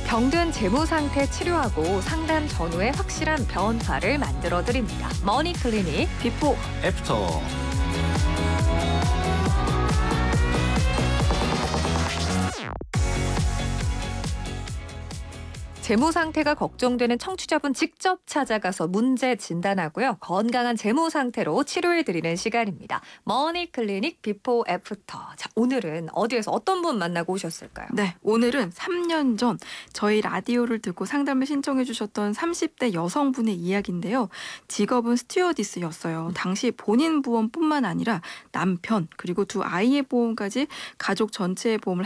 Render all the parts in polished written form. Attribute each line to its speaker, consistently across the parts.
Speaker 1: 병든 재무 상태 치료하고 상담 전후에 확실한 변화를 만들어 드립니다. 머니 클리닉 비포
Speaker 2: 애프터.
Speaker 1: 재무 상태가 걱정되는 청취자분 직접 찾아가서 문제 진단하고요. 건강한 재무 상태로 치료해 드리는 시간입니다. 머니 클리닉 비포 애프터. 자, 오늘은 어디에서 어떤 분 만나고 오셨을까요?
Speaker 3: 네, 오늘은 3년 전 저희 라디오를 듣고 상담을 신청해 주셨던 30대 여성분의 이야기인데요. 직업은 스튜어디스였어요. 당시 본인 보험뿐만 아니라 남편 그리고 두 아이의 보험까지 가족 전체의 보험을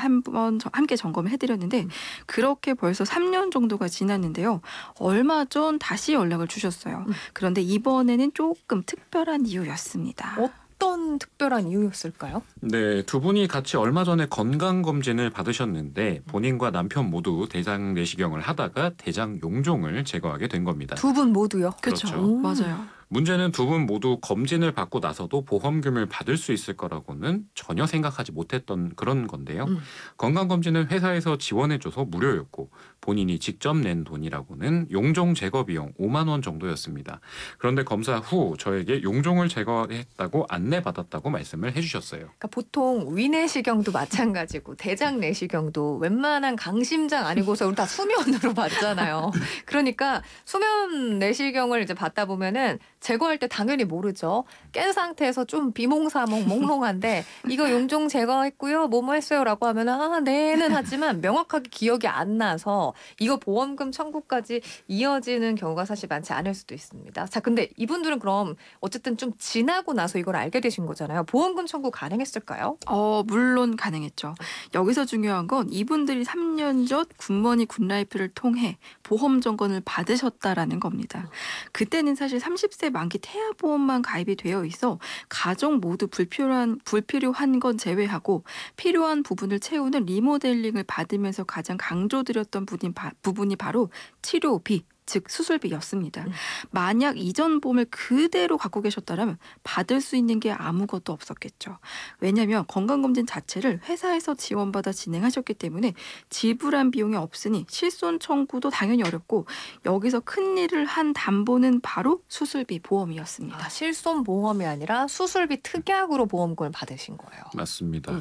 Speaker 3: 함께 점검을 해드렸는데 그렇게 벌써 3년 정도가 지났는데요. 얼마 전 다시 연락을 주셨어요. 그런데 이번에는 조금 특별한 이유였습니다.
Speaker 1: 어떤 특별한 이유였을까요?
Speaker 2: 네, 두 분이 같이 얼마 전에 건강검진을 받으셨는데 본인과 남편 모두 대장 내시경을 하다가 대장 용종을 제거하게 된 겁니다.
Speaker 1: 두 분 모두요?
Speaker 2: 그렇죠.
Speaker 3: 맞아요.
Speaker 2: 문제는 두 분 모두 검진을 받고 나서도 보험금을 받을 수 있을 거라고는 전혀 생각하지 못했던 그런 건데요. 건강검진은 회사에서 지원해줘서 무료였고 본인이 직접 낸 돈이라고는 용종 제거 비용 5만 원 정도였습니다. 그런데 검사 후 저에게 용종을 제거했다고 안내받았다고 말씀을 해주셨어요.
Speaker 1: 그러니까 보통 위내시경도 마찬가지고 대장 내시경도 웬만한 강심장 아니고서 우리 다 수면으로 받잖아요. 그러니까 수면 내시경을 이제 받다 보면은 제거할 때 당연히 모르죠. 깬 상태에서 좀 비몽사몽 몽롱한데 이거 용종 제거했고요. 뭐뭐 했어요라고 하면 아 네는 하지만 명확하게 기억이 안 나서 이거 보험금 청구까지 이어지는 경우가 사실 많지 않을 수도 있습니다. 자, 근데 이분들은 그럼 어쨌든 좀 지나고 나서 이걸 알게 되신 거잖아요. 보험금 청구 가능했을까요?
Speaker 3: 물론 가능했죠. 여기서 중요한 건 이분들이 3년 전 굿머니 굿라이프를 통해 보험 정권을 받으셨다라는 겁니다. 그때는 사실 30세 만기 태아보험만 가입이 되어 있어 가족 모두 불필요한 건 제외하고 필요한 부분을 채우는 리모델링을 받으면서 가장 강조드렸던 부분이 바로 치료비, 즉 수술비였습니다. 만약 이전 보험을 그대로 갖고 계셨다면 받을 수 있는 게 아무것도 없었겠죠. 왜냐하면 건강검진 자체를 회사에서 지원받아 진행하셨기 때문에 지불한 비용이 없으니 실손 청구도 당연히 어렵고 여기서 큰일을 한 담보는 바로 수술비 보험이었습니다.
Speaker 1: 아, 실손 보험이 아니라 수술비 특약으로 보험금을 받으신 거예요.
Speaker 2: 맞습니다.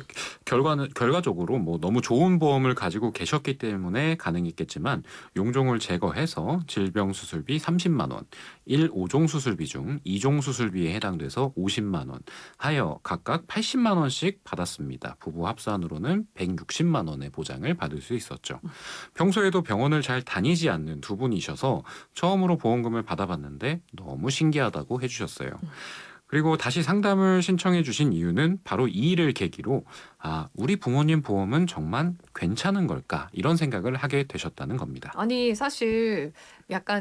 Speaker 2: 결과적으로 뭐 너무 좋은 보험을 가지고 계셨기 때문에 가능했겠지만 용종을 제거해서 질병 수술비 30만 원, 1, 5종 수술비 중 2종 수술비에 해당돼서 50만 원 하여 각각 80만 원씩 받았습니다. 부부 합산으로는 160만 원의 보장을 받을 수 있었죠. 평소에도 병원을 잘 다니지 않는 두 분이셔서 처음으로 보험금을 받아봤는데 너무 신기하다고 해주셨어요. 그리고 다시 상담을 신청해 주신 이유는 바로 이 일을 계기로 우리 부모님 보험은 정말 괜찮은 걸까 이런 생각을 하게 되셨다는 겁니다.
Speaker 1: 아니 사실 약간